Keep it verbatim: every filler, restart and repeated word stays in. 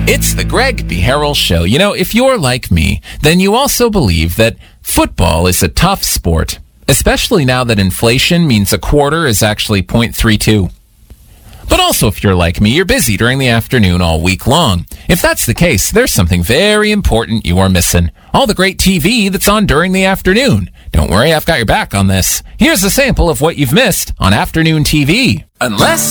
It's the Greg B. Harrell Show. You know, if you're like me, then you also believe that football is a tough sport, especially now that inflation means a quarter is actually zero point three two. But also, if you're like me, you're busy during the afternoon all week long. If that's the case, there's something very important you are missing. All the great T V that's on during the afternoon. Don't worry, I've got your back on this. Here's a sample of what you've missed on afternoon T V. Unless